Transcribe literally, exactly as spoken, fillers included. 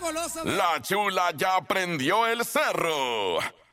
goloso, güey. La chula ya prendió el cerro.